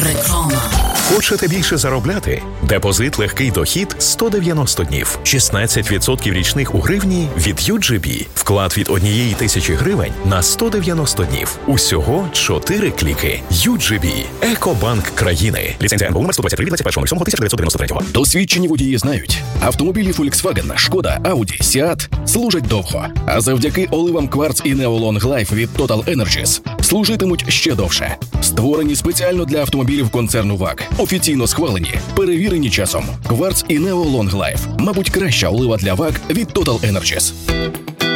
Реклама. Хочете більше заробляти? Депозит «Легкий дохід» 190 днів. 16% річних у гривні від UGB. Вклад від 1000 гривень на 190 днів. Усього 4 кліки. UGB. Екобанк країни. Ліцензія НБУ номер 123 від 21.07.1993. Досвідчені водії знають, автомобілі Volkswagen, Шкода, Audi, Seat служать довго. А завдяки оливам Quartz і Neo Long Life від Total Energies служитимуть ще довше. Створені спеціально для автомобілів концерну ВАГ. Офіційно схвалені, перевірені часом. Quartz і Neo Long Life. Мабуть, краща олива для ВАГ від Total Energies.